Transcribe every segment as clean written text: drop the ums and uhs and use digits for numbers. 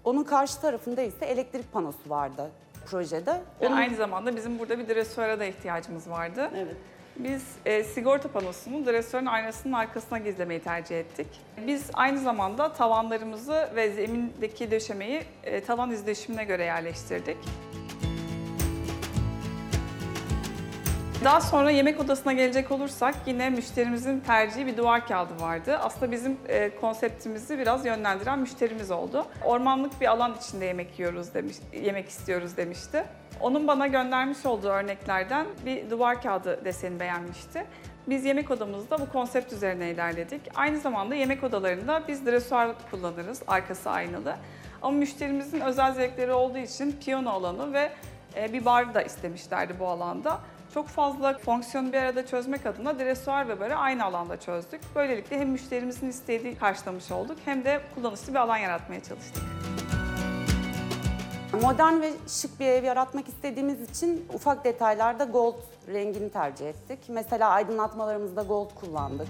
Onun karşı tarafında ise elektrik panosu vardı projede. Ve aynı zamanda bizim burada bir dresöre de ihtiyacımız vardı. Evet. Biz sigorta panosunu dresörün aynasının arkasına gizlemeyi tercih ettik. Biz aynı zamanda tavanlarımızı ve zemindeki döşemeyi tavan izleşimine göre yerleştirdik. Daha sonra yemek odasına gelecek olursak yine müşterimizin tercihi bir duvar kağıdı vardı. Aslında bizim konseptimizi biraz yönlendiren müşterimiz oldu. Ormanlık bir alan içinde yemek istiyoruz demişti. Onun bana göndermiş olduğu örneklerden bir duvar kağıdı deseni beğenmişti. Biz yemek odamızda bu konsept üzerine ilerledik. Aynı zamanda yemek odalarında biz dresör kullanırız, arkası aynalı. Ama müşterimizin özel zevkleri olduğu için piyano alanı ve bir bar da istemişlerdi bu alanda. Çok fazla fonksiyonu bir arada çözmek adına dresör ve barı aynı alanda çözdük. Böylelikle hem müşterimizin istediği karşılamış olduk hem de kullanışlı bir alan yaratmaya çalıştık. Modern ve şık bir ev yaratmak istediğimiz için ufak detaylarda gold rengini tercih ettik. Mesela aydınlatmalarımızda gold kullandık.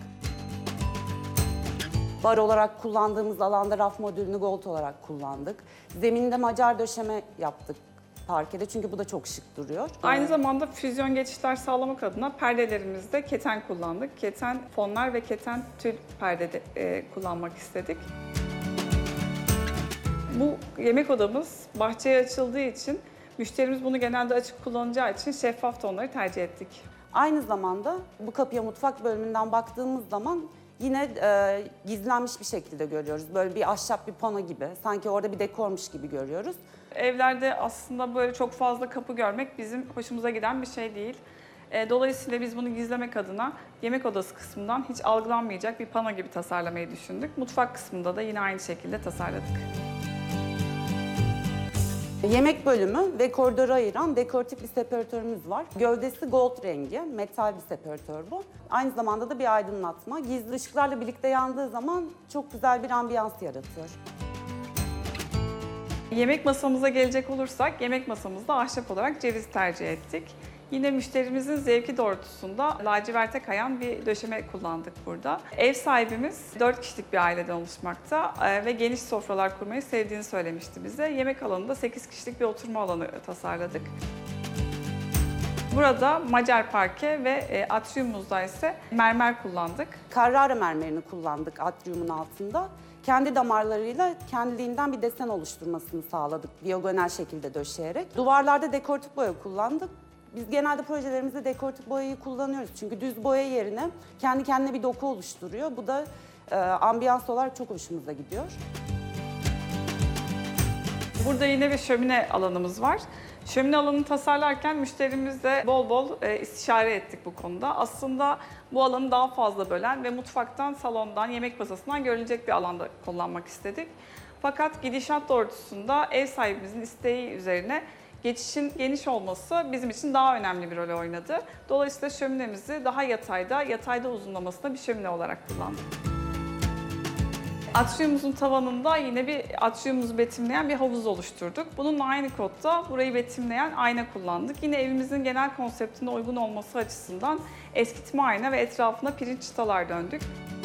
Bar olarak kullandığımız alanda raf modülünü gold olarak kullandık. Zeminde macar döşeme yaptık parkede çünkü bu da çok şık duruyor. Aynı zamanda füzyon geçişler sağlamak adına perdelerimizde keten kullandık. Keten fonlar ve keten tül perde kullanmak istedik. Bu yemek odamız bahçeye açıldığı için müşterimiz bunu genelde açık kullanacağı için şeffaf tonları tercih ettik. Aynı zamanda bu kapıya mutfak bölümünden baktığımız zaman yine gizlenmiş bir şekilde görüyoruz. Böyle bir ahşap bir pano gibi, sanki orada bir dekormuş gibi görüyoruz. Evlerde aslında böyle çok fazla kapı görmek bizim hoşumuza giden bir şey değil. Dolayısıyla biz bunu gizlemek adına yemek odası kısmından hiç algılanmayacak bir pano gibi tasarlamayı düşündük. Mutfak kısmında da yine aynı şekilde tasarladık. Yemek bölümü ve koridoru ayıran dekoratif bir separatörümüz var. Gövdesi gold rengi, metal bir separatör bu. Aynı zamanda da bir aydınlatma. Gizli ışıklarla birlikte yandığı zaman çok güzel bir ambiyans yaratıyor. Yemek masamıza gelecek olursak, yemek masamızda ahşap olarak ceviz tercih ettik. Yine müşterimizin zevki doğrultusunda laciverte kayan bir döşeme kullandık burada. Ev sahibimiz 4 kişilik bir aileden oluşmakta ve geniş sofralar kurmayı sevdiğini söylemişti bize. Yemek alanında 8 kişilik bir oturma alanı tasarladık. Burada Macar parke ve atriumumuzda ise mermer kullandık. Carrara mermerini kullandık atriumun altında. Kendi damarlarıyla kendiliğinden bir desen oluşturmasını sağladık diagonal şekilde döşeyerek. Duvarlarda dekoratif boya kullandık. Biz genelde projelerimizde dekoratif boyayı kullanıyoruz. Çünkü düz boya yerine kendi kendine bir doku oluşturuyor. Bu da ambiyans olarak çok hoşumuza gidiyor. Burada yine bir şömine alanımız var. Şömine alanını tasarlarken müşterimizle bol bol istişare ettik bu konuda. Aslında bu alanı daha fazla bölen ve mutfaktan, salondan, yemek masasından görülecek bir alanda kullanmak istedik. Fakat gidişat doğrultusunda ev sahibimizin isteği üzerine geçişin geniş olması bizim için daha önemli bir rol oynadı. Dolayısıyla şöminemizi daha yatayda uzunlamasına bir şömine olarak kullandık. Atriumumuzun tavanında yine bir atriumumuzu betimleyen bir havuz oluşturduk. Bununla aynı kodda burayı betimleyen ayna kullandık. Yine evimizin genel konseptine uygun olması açısından eskitme ayna ve etrafına pirinç çıtalar döndük.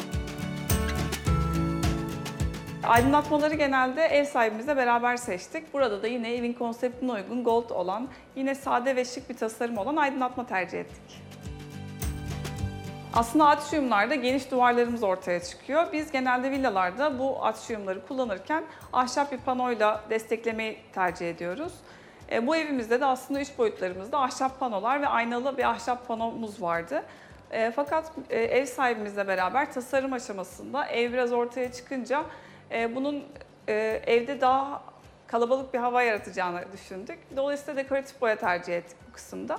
Aydınlatmaları genelde ev sahibimizle beraber seçtik. Burada da yine evin konseptine uygun gold olan, yine sade ve şık bir tasarım olan aydınlatma tercih ettik. Aslında atriumlarda geniş duvarlarımız ortaya çıkıyor. Biz genelde villalarda bu atriumları kullanırken ahşap bir panoyla desteklemeyi tercih ediyoruz. Bu evimizde de aslında 3 boyutlarımızda ahşap panolar ve aynalı bir ahşap panomuz vardı. Fakat ev sahibimizle beraber tasarım aşamasında ev biraz ortaya çıkınca bunun evde daha kalabalık bir hava yaratacağını düşündük. Dolayısıyla dekoratif boya tercih ettik bu kısımda.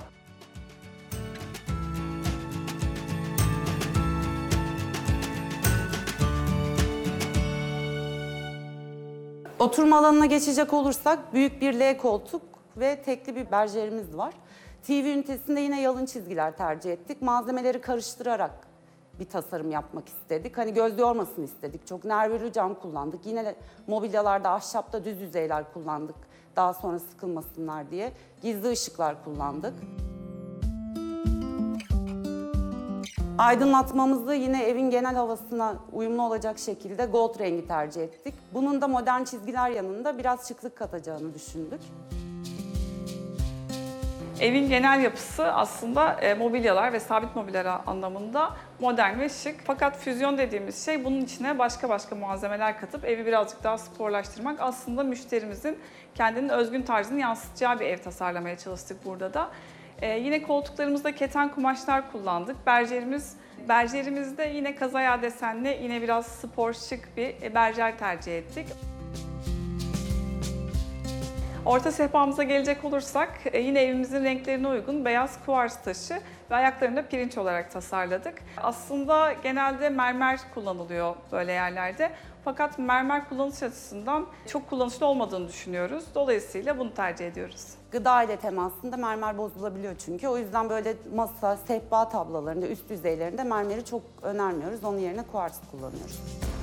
Oturma alanına geçecek olursak büyük bir L koltuk ve tekli bir berjerimiz var. TV ünitesinde yine yalın çizgiler tercih ettik. Malzemeleri karıştırarak bir tasarım yapmak istedik. Hani göz yormasın istedik. Çok nervürü cam kullandık. Yine mobilyalarda ahşapta düz yüzeyler kullandık. Daha sonra sıkılmasınlar diye. Gizli ışıklar kullandık. Aydınlatmamızı yine evin genel havasına uyumlu olacak şekilde gold rengi tercih ettik. Bunun da modern çizgiler yanında biraz şıklık katacağını düşündük. Evin genel yapısı aslında mobilyalar ve sabit mobilyalar anlamında modern ve şık. Fakat füzyon dediğimiz şey bunun içine başka malzemeler katıp evi birazcık daha sporlaştırmak. Aslında müşterimizin kendinin özgün tarzını yansıtacağı bir ev tasarlamaya çalıştık burada da. Yine koltuklarımızda keten kumaşlar kullandık. Berjerimizde yine kazaya desenli, yine biraz spor şık bir berjer tercih ettik. Orta sehpamıza gelecek olursak yine evimizin renklerine uygun beyaz kuvars taşı ve ayaklarını da pirinç olarak tasarladık. Aslında genelde mermer kullanılıyor böyle yerlerde. Fakat mermer kullanış açısından çok kullanışlı olmadığını düşünüyoruz. Dolayısıyla bunu tercih ediyoruz. Gıda ile temasında mermer bozulabiliyor çünkü. O yüzden böyle masa, sehpa tablolarında, üst düzeylerinde mermeri çok önermiyoruz. Onun yerine kuvars kullanıyoruz.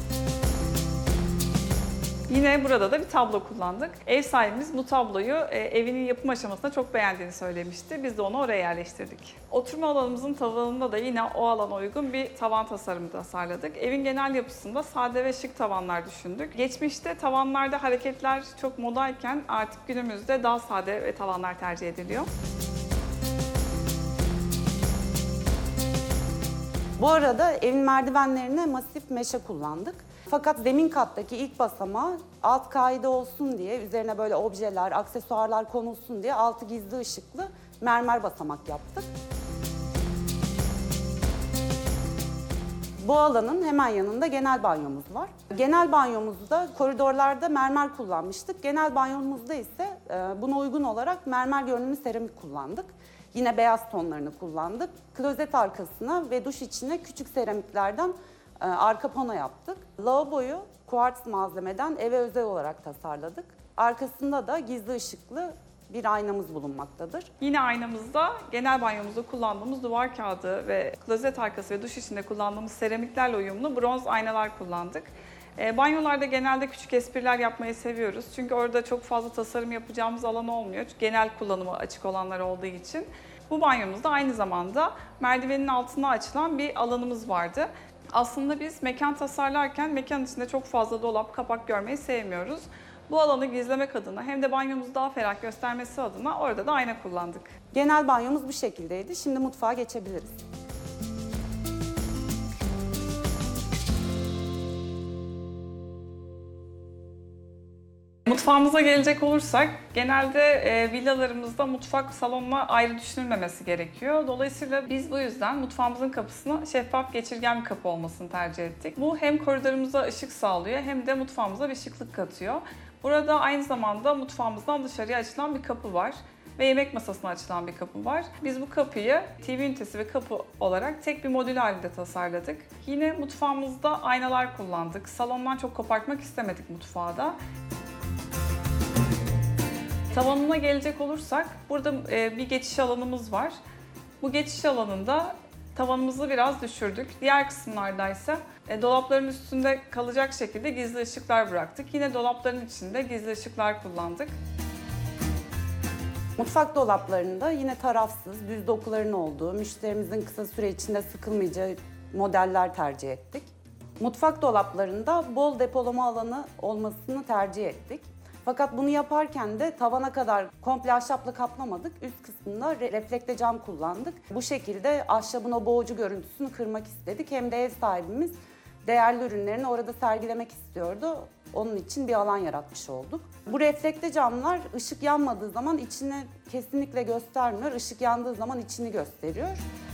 Yine burada da bir tablo kullandık. Ev sahibimiz bu tabloyu evinin yapım aşamasında çok beğendiğini söylemişti. Biz de onu oraya yerleştirdik. Oturma alanımızın tavanında da yine o alana uygun bir tavan tasarımı tasarladık. Evin genel yapısında sade ve şık tavanlar düşündük. Geçmişte tavanlarda hareketler çok modayken artık günümüzde daha sade ve tavanlar tercih ediliyor. Bu arada evin merdivenlerine masif meşe kullandık. Fakat zemin kattaki ilk basamağı alt kaide olsun diye, üzerine böyle objeler, aksesuarlar konulsun diye altı gizli ışıklı mermer basamak yaptık. Bu alanın hemen yanında genel banyomuz var. Genel banyomuzda koridorlarda mermer kullanmıştık. Genel banyomuzda ise buna uygun olarak mermer görünümlü seramik kullandık. Yine beyaz tonlarını kullandık. Klozet arkasına ve duş içine küçük seramiklerden arka pano yaptık. Lavaboyu kuartz malzemeden eve özel olarak tasarladık. Arkasında da gizli ışıklı bir aynamız bulunmaktadır. Yine aynamızda genel banyomuzda kullandığımız duvar kağıdı ve klozet arkası ve duş içinde kullandığımız seramiklerle uyumlu bronz aynalar kullandık. Banyolarda genelde küçük espriler yapmayı seviyoruz. Çünkü orada çok fazla tasarım yapacağımız alan olmuyor. Genel kullanıma açık olanlar olduğu için. Bu banyomuzda aynı zamanda merdivenin altına açılan bir alanımız vardı. Aslında biz mekan tasarlarken mekan içinde çok fazla dolap, kapak görmeyi sevmiyoruz. Bu alanı gizlemek adına hem de banyomuzu daha ferah göstermesi adına orada da ayna kullandık. Genel banyomuz bu şekildeydi. Şimdi mutfağa geçebiliriz. Mutfağımıza gelecek olursak genelde villalarımızda mutfak salonla ayrı düşünülmemesi gerekiyor. Dolayısıyla biz bu yüzden mutfağımızın kapısına şeffaf geçirgen bir kapı olmasını tercih ettik. Bu hem koridorumuza ışık sağlıyor hem de mutfağımıza bir şıklık katıyor. Burada aynı zamanda mutfağımızdan dışarıya açılan bir kapı var ve yemek masasına açılan bir kapı var. Biz bu kapıyı TV ünitesi ve kapı olarak tek bir modül halinde tasarladık. Yine mutfağımızda aynalar kullandık. Salondan çok kopartmak istemedik mutfağı da. Tavanına gelecek olursak burada bir geçiş alanımız var. Bu geçiş alanında tavanımızı biraz düşürdük. Diğer kısımlardaysa dolapların üstünde kalacak şekilde gizli ışıklar bıraktık. Yine dolapların içinde gizli ışıklar kullandık. Mutfak dolaplarında yine tarafsız, düz dokuların olduğu, müşterimizin kısa süre içinde sıkılmayacağı modeller tercih ettik. Mutfak dolaplarında bol depolama alanı olmasını tercih ettik. Fakat bunu yaparken de tavana kadar komple ahşapla kaplamadık. Üst kısmında reflekte cam kullandık. Bu şekilde ahşabın o boğucu görüntüsünü kırmak istedik. Hem de ev sahibimiz değerli ürünlerini orada sergilemek istiyordu. Onun için bir alan yaratmış olduk. Bu reflekte camlar ışık yanmadığı zaman içini kesinlikle göstermiyor. Işık yandığı zaman içini gösteriyor.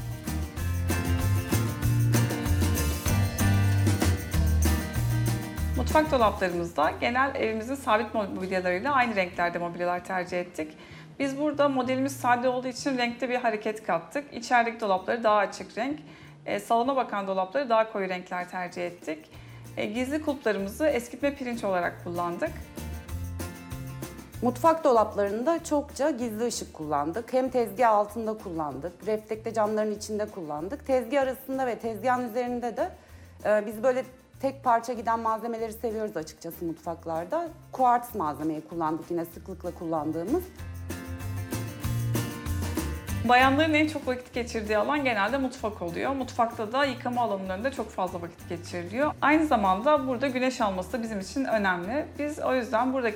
Mutfak dolaplarımızda genel evimizin sabit mobilyalarıyla aynı renklerde mobilyalar tercih ettik. Biz burada modelimiz sade olduğu için renkte bir hareket kattık. İçerideki dolapları daha açık renk, salona bakan dolapları daha koyu renkler tercih ettik. Gizli kulplarımızı eskitme pirinç olarak kullandık. Mutfak dolaplarında çokça gizli ışık kullandık. Hem tezgah altında kullandık, reflekte camların içinde kullandık. Tezgah arasında ve tezgahın üzerinde de biz böyle tek parça giden malzemeleri seviyoruz açıkçası mutfaklarda. Kuartz malzemeyi kullandık yine sıklıkla kullandığımız. Bayanların en çok vakit geçirdiği alan genelde mutfak oluyor. Mutfakta da yıkama alanlarında çok fazla vakit geçiriliyor. Aynı zamanda burada güneş alması da bizim için önemli. Biz o yüzden buradaki